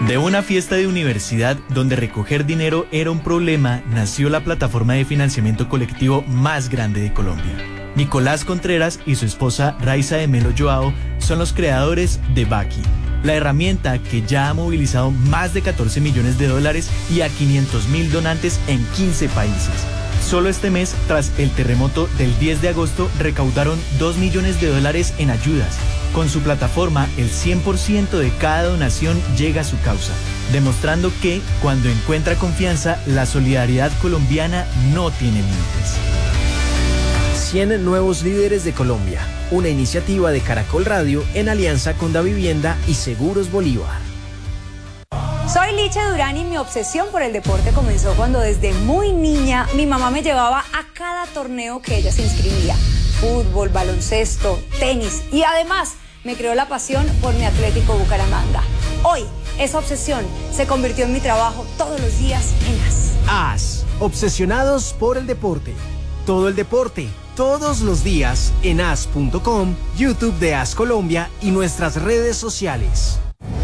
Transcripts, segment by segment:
De una fiesta de universidad donde recoger dinero era un problema, nació la plataforma de financiamiento colectivo más grande de Colombia. Nicolás Contreras y su esposa Raiza de Melo Joao son los creadores de Baki, la herramienta que ya ha movilizado más de 14 millones de dólares y a 500.000 donantes en 15 países. Solo este mes, tras el terremoto del 10 de agosto, recaudaron 2 millones de dólares en ayudas. Con su plataforma, el 100% de cada donación llega a su causa, demostrando que, cuando encuentra confianza, la solidaridad colombiana no tiene límites. 100 nuevos líderes de Colombia, una iniciativa de Caracol Radio en alianza con Davivienda y Seguros Bolívar. Soy Licha Durán y mi obsesión por el deporte comenzó cuando desde muy niña mi mamá me llevaba a cada torneo que ella se inscribía. Fútbol, baloncesto, tenis y además me creó la pasión por mi Atlético Bucaramanga. Hoy, esa obsesión se convirtió en mi trabajo todos los días en AS. AS, obsesionados por el deporte. Todo el deporte, todos los días en as.com, YouTube de AS Colombia y nuestras redes sociales.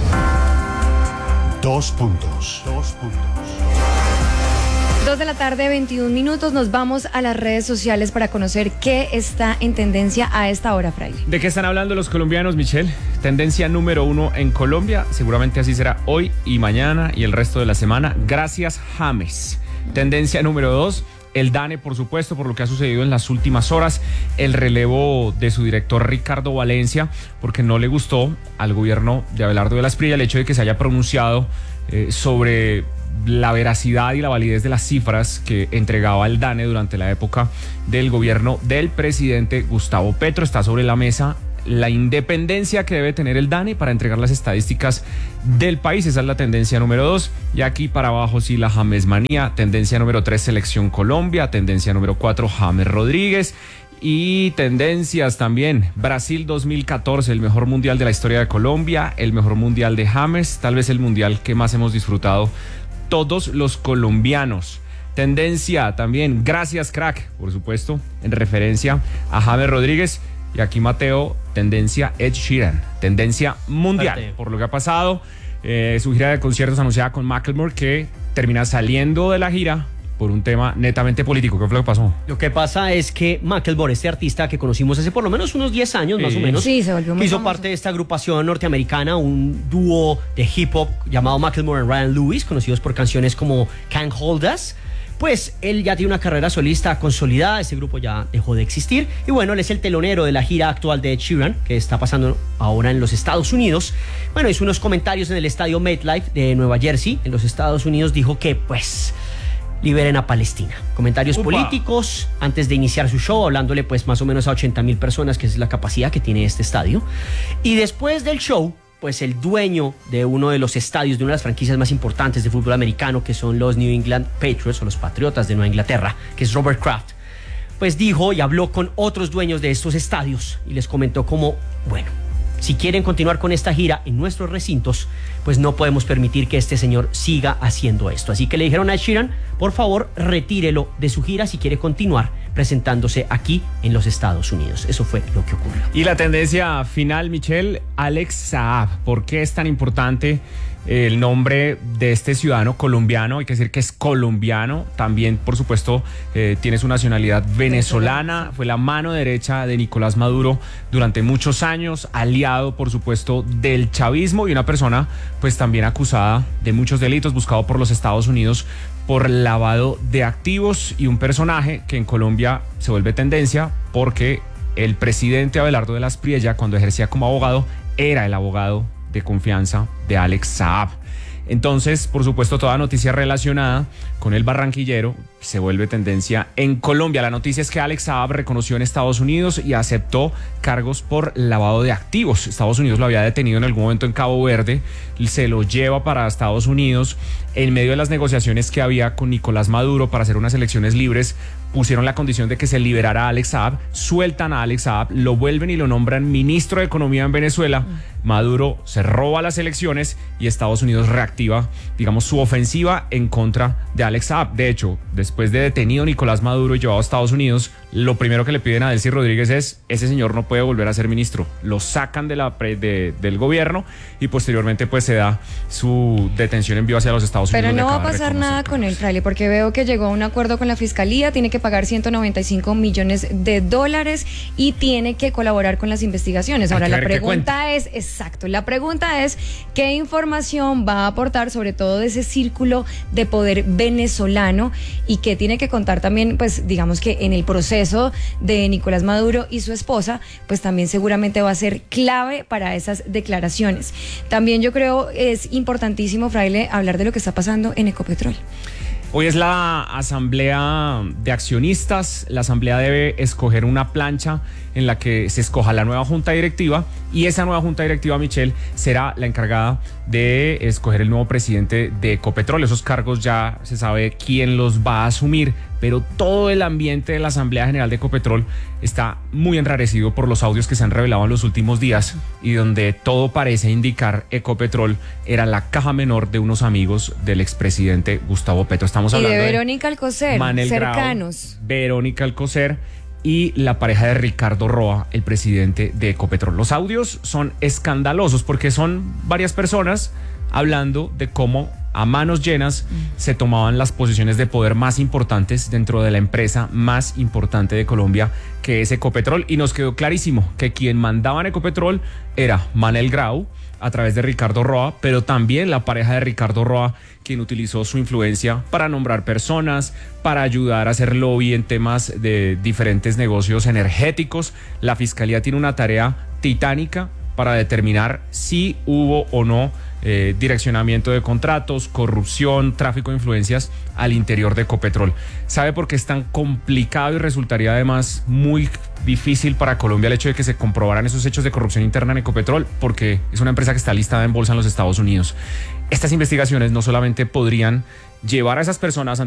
2 puntos. 2 de la tarde, 21 minutos. Nos vamos a las redes sociales para conocer qué está en tendencia a esta hora, Fraile. ¿De qué están hablando los colombianos, Michelle? Tendencia número 1 en Colombia, seguramente así será hoy y mañana y el resto de la semana. Gracias, James. Tendencia número 2, el DANE, por supuesto, por lo que ha sucedido en las últimas horas, el relevo de su director Ricardo Valencia, porque no le gustó al gobierno de Abelardo de la Espriella el hecho de que se haya pronunciado sobre la veracidad y la validez de las cifras que entregaba el DANE durante la época del gobierno del presidente Gustavo Petro. Está sobre la mesa la independencia que debe tener el DANE para entregar las estadísticas del país. Esa es la tendencia número 2. Y aquí para abajo sí la Jamesmanía. Tendencia número 3, Selección Colombia. Tendencia número 4, James Rodríguez. Y tendencias también, Brasil 2014, el mejor mundial de la historia de Colombia, el mejor mundial de James, tal vez el mundial que más hemos disfrutado todos los colombianos. Tendencia también, gracias crack, por supuesto, en referencia a James Rodríguez. Y aquí Mateo, tendencia Ed Sheeran, tendencia mundial, Mateo, por lo que ha pasado. Su gira de conciertos anunciada con Macklemore, que termina saliendo de la gira por un tema netamente político. ¿Qué fue lo que pasó? Lo que pasa es que Macklemore, este artista que conocimos hace por lo menos unos 10 años, más o menos, sí, se volvió muy hizo famoso. parte de esta agrupación norteamericana, un dúo de hip hop llamado Macklemore and Ryan Lewis, conocidos por canciones como Can't Hold Us. Pues él ya tiene una carrera solista consolidada, ese grupo ya dejó de existir y bueno, él es el telonero de la gira actual de Ed Sheeran, que está pasando ahora en los Estados Unidos. Bueno, hizo unos comentarios en el estadio MetLife de Nueva Jersey, en los Estados Unidos, dijo que pues liberen a Palestina. Comentarios políticos antes de iniciar su show, hablándole pues más o menos a 80,000 personas, que es la capacidad que tiene este estadio. Y después del show, pues el dueño de uno de los estadios, de una de las franquicias más importantes de fútbol americano, que son los New England Patriots o los Patriotas de Nueva Inglaterra, que es Robert Kraft, pues dijo y habló con otros dueños de estos estadios y les comentó como, bueno, si quieren continuar con esta gira en nuestros recintos, pues no podemos permitir que este señor siga haciendo esto. Así que le dijeron a Ed Sheeran, por favor, retírelo de su gira si quiere continuar presentándose aquí en los Estados Unidos. Eso fue lo que ocurrió. Y la tendencia final, Michelle, Alex Saab. ¿Por qué es tan importante el nombre de este ciudadano colombiano? Hay que decir que es colombiano. También, por supuesto, tiene su nacionalidad venezolana. Fue la mano derecha de Nicolás Maduro durante muchos años, aliado, por supuesto, del chavismo y una persona, pues también acusada de muchos delitos, buscado por los Estados Unidos por lavado de activos, y un personaje que en Colombia se vuelve tendencia porque el presidente Abelardo de la Espriella, cuando ejercía como abogado, era el abogado de confianza de Alex Saab. Entonces, por supuesto, toda noticia relacionada con el barranquillero se vuelve tendencia en Colombia. La noticia es que Alex Saab reconoció en Estados Unidos y aceptó cargos por lavado de activos. Estados Unidos lo había detenido en algún momento en Cabo Verde, se lo lleva para Estados Unidos. En medio de las negociaciones que había con Nicolás Maduro para hacer unas elecciones libres, pusieron la condición de que se liberara a Alex Saab, sueltan a Alex Saab, lo vuelven y lo nombran ministro de Economía en Venezuela. Maduro se roba las elecciones y Estados Unidos reactiva, digamos, su ofensiva en contra de Alex Saab. De hecho, después de detenido Nicolás Maduro y llevado a Estados Unidos, lo primero que le piden a Delcy Rodríguez es, ese señor no puede volver a ser ministro. Lo sacan del gobierno y posteriormente pues se da su detención en vivo hacia los Estados Unidos. Pero no va a pasar nada con él, Fraile, porque veo que llegó a un acuerdo con la Fiscalía, tiene que pagar $195 millones y tiene que colaborar con las investigaciones. Ahora, la pregunta es, ¿qué información va a aportar, sobre todo de ese círculo de poder venezolano, y qué tiene que contar también, pues digamos que en el proceso de Nicolás Maduro y su esposa, pues también seguramente va a ser clave para esas declaraciones. También yo creo es importantísimo, Fraile, hablar de lo que está pasando en Ecopetrol. Hoy es la asamblea de accionistas. La asamblea debe escoger una plancha en la que se escoja la nueva junta directiva, y esa nueva junta directiva, Michelle, será la encargada de escoger el nuevo presidente de Ecopetrol. Esos cargos ya se sabe quién los va a asumir, pero todo el ambiente de la Asamblea General de Ecopetrol está muy enrarecido por los audios que se han revelado en los últimos días y donde todo parece indicar Ecopetrol era la caja menor de unos amigos del expresidente Gustavo Petro. Estamos hablando de Verónica Alcocer, Manel cercanos. Grau, Verónica Alcocer y la pareja de Ricardo Roa, el presidente de Ecopetrol. Los audios son escandalosos porque son varias personas hablando de cómo a manos llenas se tomaban las posiciones de poder más importantes dentro de la empresa más importante de Colombia, que es Ecopetrol, y nos quedó clarísimo que quien mandaba en Ecopetrol era Manel Grau a través de Ricardo Roa, pero también la pareja de Ricardo Roa, quien utilizó su influencia para nombrar personas, para ayudar a hacer lobby en temas de diferentes negocios energéticos. La Fiscalía tiene una tarea titánica para determinar si hubo o no direccionamiento de contratos, corrupción, tráfico de influencias al interior de Ecopetrol. ¿Sabe por qué es tan complicado y resultaría además muy difícil para Colombia el hecho de que se comprobaran esos hechos de corrupción interna en Ecopetrol? Porque es una empresa que está listada en bolsa en los Estados Unidos. Estas investigaciones no solamente podrían llevar a esas personas